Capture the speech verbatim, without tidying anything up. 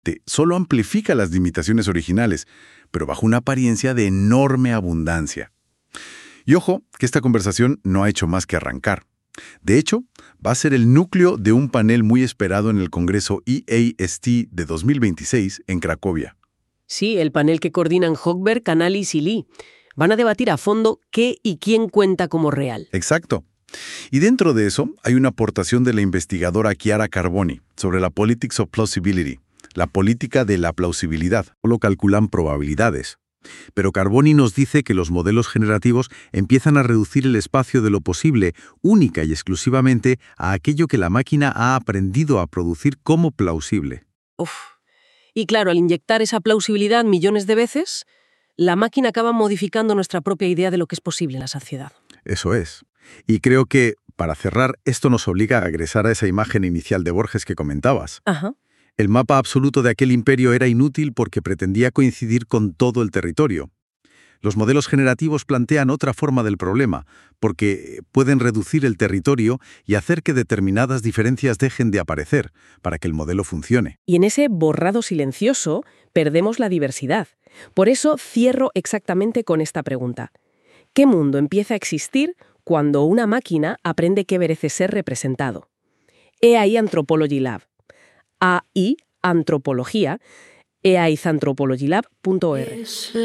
solo amplifica las limitaciones originales, pero bajo una apariencia de enorme abundancia. Y ojo, que esta conversación no ha hecho más que arrancar. De hecho, va a ser el núcleo de un panel muy esperado en el Congreso E A S T de dos mil veintiséis en Cracovia. Sí, el panel que coordinan Hochberg, Canales y Lee. Van a debatir a fondo qué y quién cuenta como real. Exacto. Y dentro de eso hay una aportación de la investigadora Chiara Carboni sobre la Politics of Plausibility, la política de la plausibilidad. Solo calculan probabilidades. Pero Carboni nos dice que los modelos generativos empiezan a reducir el espacio de lo posible única y exclusivamente a aquello que la máquina ha aprendido a producir como plausible. Uf. Y claro, al inyectar esa plausibilidad millones de veces, la máquina acaba modificando nuestra propia idea de lo que es posible en la sociedad. Eso es. Y creo que, para cerrar, esto nos obliga a regresar a esa imagen inicial de Borges que comentabas. Ajá. El mapa absoluto de aquel imperio era inútil porque pretendía coincidir con todo el territorio. Los modelos generativos plantean otra forma del problema, porque pueden reducir el territorio y hacer que determinadas diferencias dejen de aparecer, para que el modelo funcione. Y en ese borrado silencioso perdemos la diversidad. Por eso cierro exactamente con esta pregunta. ¿Qué mundo empieza a existir cuando una máquina aprende qué merece ser representado? He ahí Anthropology Lab. A I Antropología, e a i anthropology lab punto org.